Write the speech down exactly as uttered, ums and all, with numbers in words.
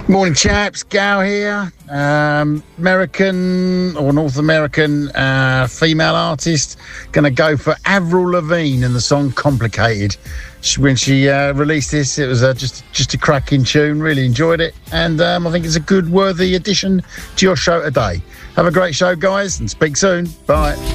Morning, chaps. Gal here. Um, American or North American uh, female artist. Going to go for Avril Lavigne and the song "Complicated." She, when she uh, released this, it was uh, just just a cracking tune. Really enjoyed it, and um, I think it's a good, worthy addition to your show today. Have a great show, guys, and speak soon. Bye.